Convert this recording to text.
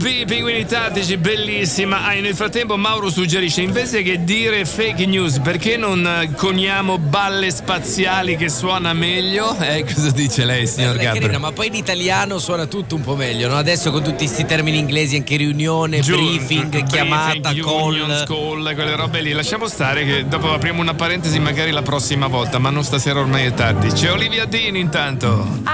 Pinguini tattici, bellissima. Nel frattempo Mauro suggerisce, invece che dire fake news, perché non coniamo balle spaziali che suona meglio? Cosa dice lei, signor Gabriele? Ma poi in italiano suona tutto un po' meglio, no? Adesso con tutti questi termini inglesi, anche riunione, briefing, chiamata, unions, call, quelle robe lì. Lasciamo stare che dopo apriamo una parentesi magari la prossima volta, ma non stasera, ormai è tardi. C'è Olivia Dean intanto.